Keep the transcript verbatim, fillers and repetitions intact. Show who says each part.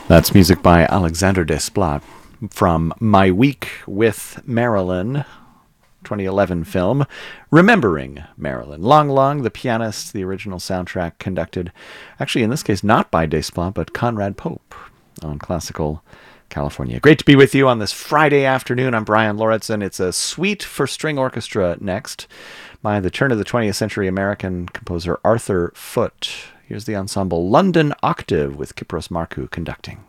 Speaker 1: That's music by Alexander Desplat from My Week with Marilyn, twenty eleven film, Remembering Marilyn. Long Long, the pianist, the original soundtrack conducted, actually in this case not by Desplat, but Conrad Pope on Classical California. Great to be with you on this Friday afternoon. I'm Brian Lauritsen. It's a suite for string orchestra next by the turn of the twentieth century American composer Arthur Foote. Here's the ensemble London Octave with Kypros Markou conducting.